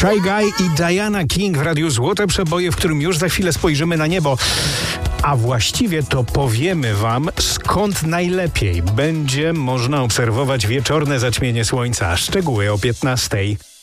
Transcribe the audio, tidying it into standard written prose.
Shy Guy i Diana King w Radiu Złote Przeboje, w którym już za chwilę spojrzymy na niebo. A właściwie to powiemy wam, skąd najlepiej będzie można obserwować wieczorne zaćmienie słońca. Szczegóły o 15:00.